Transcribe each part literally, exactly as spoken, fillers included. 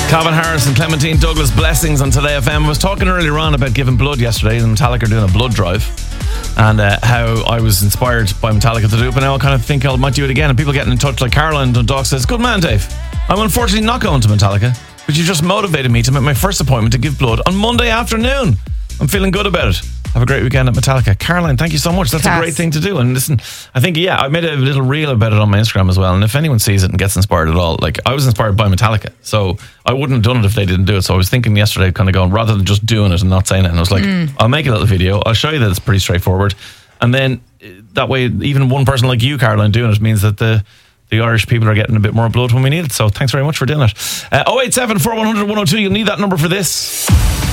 Calvin Harris and Clementine Douglas, Blessings on Today F M. I was talking earlier on about giving blood yesterday, and Metallica are doing a blood drive, and uh, how I was inspired by Metallica to do it, but now I kind of think I might do it again. And people getting in touch, like Caroline Dundalk says, good man, Dave. I'm unfortunately not going to Metallica, but you just motivated me to make my first appointment to give blood on Monday afternoon. I'm feeling good about it. Have a great weekend at Metallica. Caroline, thank you so much. That's Class. a great thing to do. And listen, I think, yeah, I made a little reel about it on my Instagram as well. And if anyone sees it and gets inspired at all, like, I was inspired by Metallica. So I wouldn't have done it if they didn't do it. So I was thinking yesterday, kind of going, rather than just doing it and not saying it. And I was like, mm. I'll make a little video. I'll show you that it's pretty straightforward. And then that way, even one person like you, Caroline, doing it means that the the Irish people are getting a bit more blood when we need it. So thanks very much for doing it. Uh, oh eight seven, four one zero zero, one oh two. You'll need that number for this.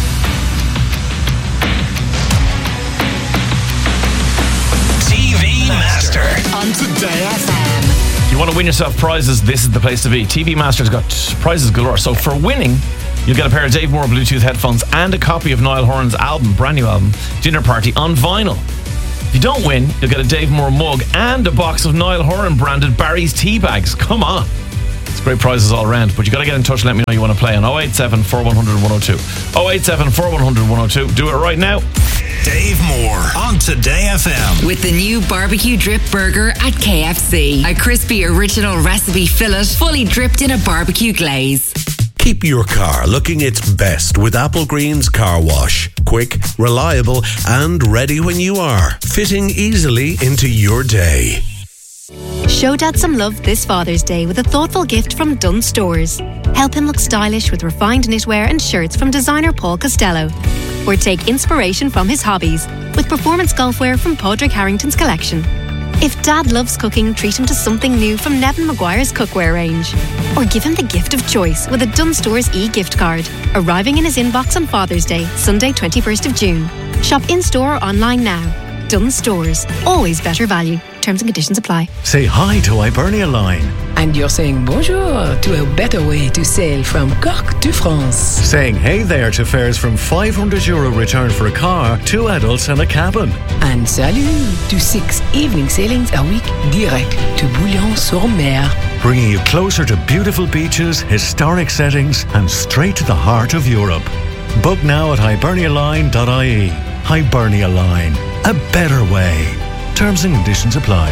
Master on Today F M. You want to win yourself prizes? This is the place to be. T V Master's got prizes galore. So for winning, you'll get a pair of Dave Moore Bluetooth headphones and a copy of Niall Horan's album, brand new album, Dinner Party, on vinyl. If you don't win, you'll get a Dave Moore mug and a box of Niall Horan branded Barry's tea bags. Come on. It's great prizes all around, but you got to get in touch and let me know you want to play on oh eight seven, four one zero zero, one oh two. oh eight seven, four one zero zero, one oh two. Do it right now. Dave Moore on Today F M. With the new barbecue drip burger at K F C. A crispy original recipe fillet fully dripped in a barbecue glaze. Keep your car looking its best with Apple Green's Car Wash. Quick, reliable, and ready when you are. Fitting easily into your day. Show Dad some love this Father's Day with a thoughtful gift from Dunn Stores. Help him look stylish with refined knitwear and shirts from designer Paul Costello. Or take inspiration from his hobbies with performance golfwear from Padraig Harrington's collection. If Dad loves cooking, treat him to something new from Nevin Maguire's cookware range. Or give him the gift of choice with a Dunn Stores e-gift card, arriving in his inbox on Father's Day, Sunday twenty-first of June. Shop in-store or online now. Dunn Stores. Always better value. Terms and conditions apply. Say hi to Hibernia Line. And you're saying bonjour to a better way to sail from Cork to France. Saying hey there to fares from five hundred euro return for a car, two adults and a cabin. And salut to six evening sailings a week direct to Bouillon-sur-Mer. Bringing you closer to beautiful beaches, historic settings and straight to the heart of Europe. Book now at hibernia line dot I E. Hibernia Line. A better way. Terms and conditions apply.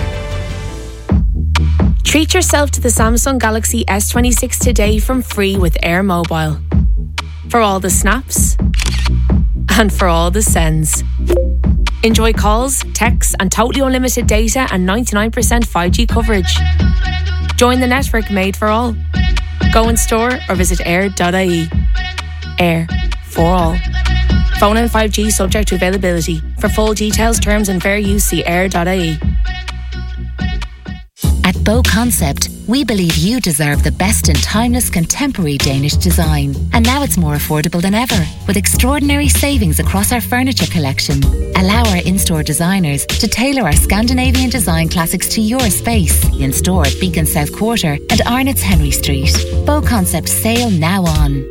Treat yourself to the Samsung Galaxy S twenty-six today from free with Air Mobile. For all the snaps and for all the sends. Enjoy calls, texts and totally unlimited data and ninety-nine percent five G coverage. Join the network made for all. Go in store or visit air dot I E. Air for all. Phone and five G subject to availability. For full details, terms and fair use, see air dot I E. At Bow Concept, we believe you deserve the best in timeless contemporary Danish design. And now it's more affordable than ever, with extraordinary savings across our furniture collection. Allow our in-store designers to tailor our Scandinavian design classics to your space. In store at Beacon South Quarter and Arnott's Henry Street. Bow Concept sale now on.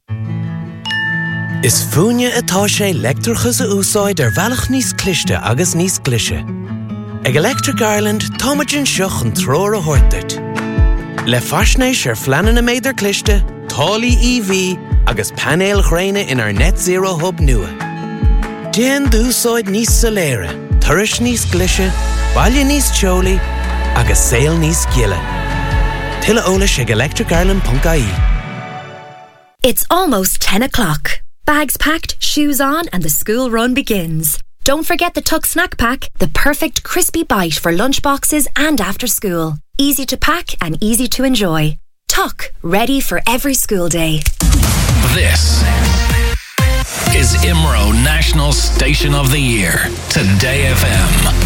Is fúine atá sé leictreachas a úsáid ar bhealach níos cliste agus níos glise. Ag Electric Ireland, táimeadn seach an tróir a thuirteart. Le faisnéis ar fleanan na méidir cliste, tálaí E V agus panéal ghréine in our net zero hub nua. Déan d'úsáid níos soléire, turais níos glise, baile níos teolaí agus saol níos giile. Tuilleadh eolais ag electric ireland dot I E. It's almost ten o'clock. Bags packed, shoes on, and the school run begins. Don't forget the Tuck Snack Pack, the perfect crispy bite for lunch boxes and after school. Easy to pack and easy to enjoy. Tuck, ready for every school day. This is I M R O National Station of the Year, Today F M.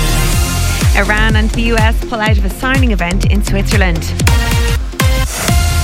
Iran and the U S pull out of a signing event in Switzerland.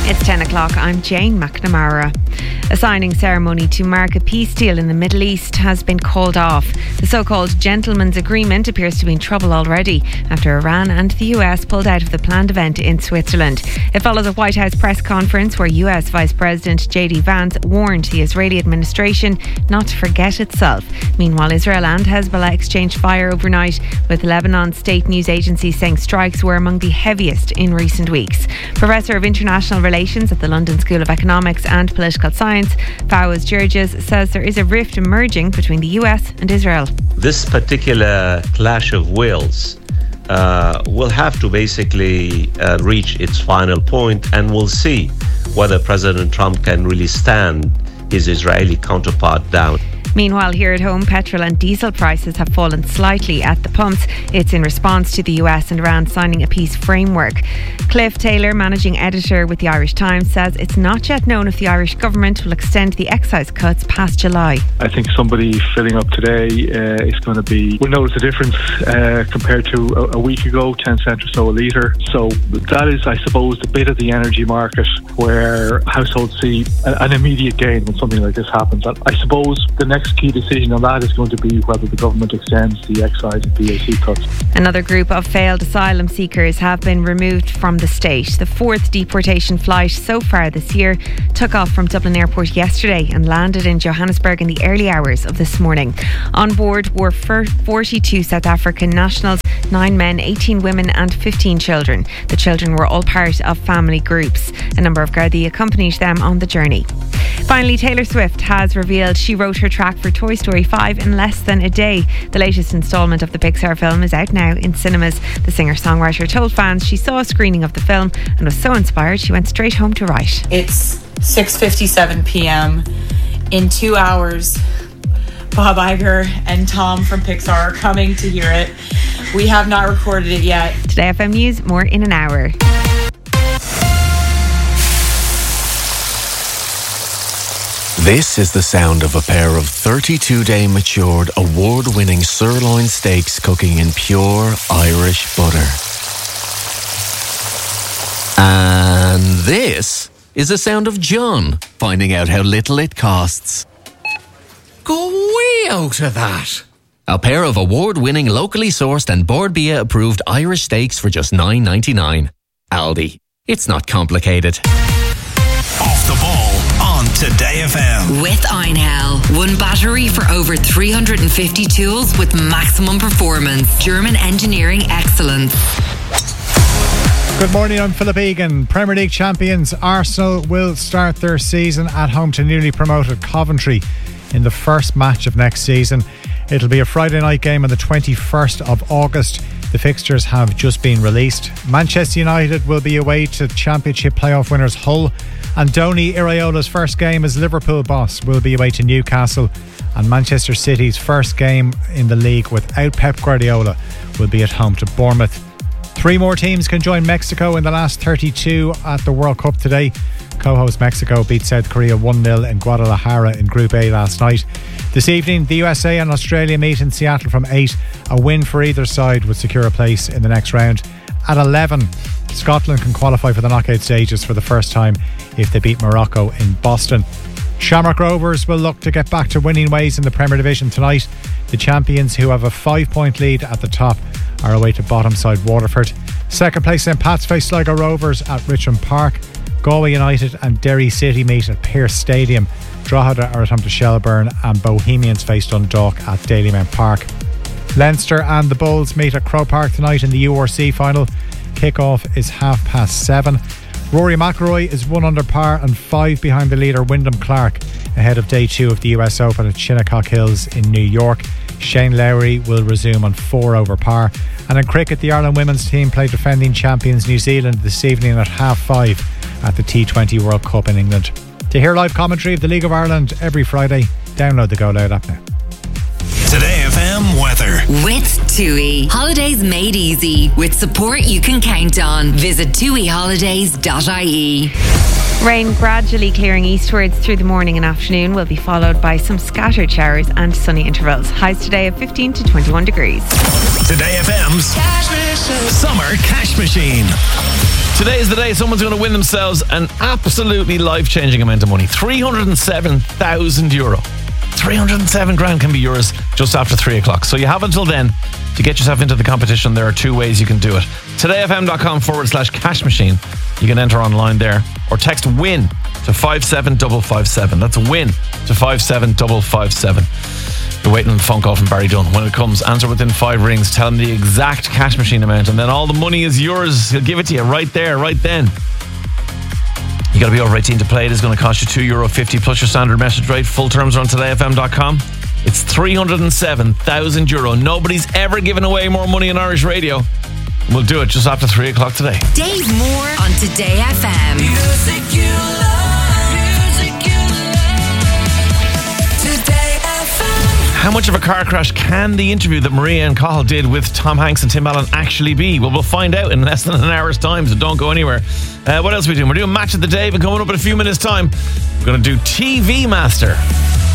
It's ten o'clock. I'm Jane McNamara. A signing ceremony to mark a peace deal in the Middle East has been called off. The so-called gentleman's agreement appears to be in trouble already after Iran and the U S pulled out of the planned event in Switzerland. It follows a White House press conference where U S Vice President J D Vance warned the Israeli administration not to forget itself. Meanwhile, Israel and Hezbollah exchanged fire overnight, with Lebanon's state news agency saying strikes were among the heaviest in recent weeks. Professor of International Relations at the London School of Economics and Political Science, Fawaz Georges, says there is a rift emerging between the U S and Israel. This particular clash of wills uh, will have to basically uh, reach its final point, and we'll see whether President Trump can really stand his Israeli counterpart down. Meanwhile, here at home, petrol and diesel prices have fallen slightly at the pumps. It's in response to the U S and Iran signing a peace framework. Cliff Taylor, managing editor with the Irish Times, says it's not yet known if the Irish government will extend the excise cuts past July. I think somebody filling up today uh, is going to be, will notice a difference uh, compared to a, a week ago, ten cents or so a litre. So that is, I suppose, the bit of the energy market where households see a, an immediate gain when something like this happens. And I suppose the next key decision on that is going to be whether the government extends the excise and V A C cuts. Another group of failed asylum seekers have been removed from the state. The fourth deportation flight so far this year took off from Dublin Airport yesterday and landed in Johannesburg in the early hours of this morning. On board were forty-two South African nationals, nine men, eighteen women and fifteen children. The children were all part of family groups. A number of Gardaí accompanied them on the journey. Finally, Taylor Swift has revealed she wrote her track for Toy Story five in less than a day. The latest instalment of the Pixar film is out now in cinemas. The singer-songwriter told fans she saw a screening of the film and was so inspired she went straight home to write. It's six fifty-seven p.m. In two hours, Bob Iger and Tom from Pixar are coming to hear it. We have not recorded it yet. Today F M News, more in an hour. This is the sound of a pair of thirty-two day matured, award-winning sirloin steaks cooking in pure Irish butter. And this is the sound of John finding out how little it costs. Go way out of that! A pair of award-winning, locally sourced and Bord Bia approved Irish steaks for just nine ninety-nine. Aldi. It's not complicated. Off the ball. Today F M. With Einhell. One battery for over three hundred fifty tools with maximum performance. German engineering excellence. Good morning, I'm Philip Egan. Premier League champions Arsenal will start their season at home to newly promoted Coventry in the first match of next season. It'll be a Friday night game on the twenty-first of August. The fixtures have just been released. Manchester United will be away to Championship playoff winners Hull. Andoni Iraola's first game as Liverpool boss will be away to Newcastle, and Manchester City's first game in the league without Pep Guardiola will be at home to Bournemouth. Three more teams can join Mexico in the last thirty-two at the World Cup today. Co-host Mexico beat South Korea one nil in Guadalajara in Group A last night. This evening, the U S A and Australia meet in Seattle from eight. A win for either side would secure a place in the next round. At eleven, Scotland can qualify for the knockout stages for the first time if they beat Morocco in Boston. Shamrock Rovers will look to get back to winning ways in the Premier Division tonight. The champions, who have a five-point lead at the top, are away to bottom side Waterford. Second place St Pat's face Sligo Rovers at Richmond Park. Galway United and Derry City meet at Pearse Stadium. Drogheda are at home to Shelbourne, and Bohemians face Dundalk at Dalymount Park. Leinster and the Bulls meet at Croke Park tonight in the U R C final. Kick-off is half past seven. Rory McIlroy is one under par and five behind the leader Wyndham Clark ahead of day two of the U S Open at Shinnecock Hills in New York. Shane Lowry will resume on four over par. And in cricket, the Ireland women's team play defending champions New Zealand this evening at half five at the T twenty World Cup in England. To hear live commentary of the League of Ireland every Friday, download the Go Loud app now. Today F M weather. With TUI. Holidays made easy. With support you can count on. Visit tui holidays dot I E. Rain gradually clearing eastwards through the morning and afternoon will be followed by some scattered showers and sunny intervals. Highs today of fifteen to twenty-one degrees. Today F M's Summer Cash Machine. Today is the day someone's going to win themselves an absolutely life-changing amount of money. three hundred seven thousand euro. three hundred seven grand can be yours just after three o'clock. So you have until then to get yourself into the competition. There are two ways you can do it. todayfm.com forward slash cash machine. You can enter online there or text WIN to five seven five five seven. That's WIN to five seven five five seven. You're waiting on the phone call from Barry Dunn. When it comes, answer within five rings. Tell him the exact cash machine amount, and then all the money is yours. He'll give it to you right there, right then. You got to be over eighteen to play. It is going to cost you two euro fifty plus your standard message rate. Full terms are on today f m dot com. It's three hundred seven thousand euro. Nobody's ever given away more money on Irish radio. We'll do it just after three o'clock today. Dave Moore on Today F M. Music you love. Music you love. Today F M. How much of a car crash can the interview that Maria and Cathal did with Tom Hanks and Tim Allen actually be? Well, we'll find out in less than an hour's time, so don't go anywhere. Uh, what else are we doing? We're doing Match of the Day, and coming up in a few minutes' time, we're going to do T V Master.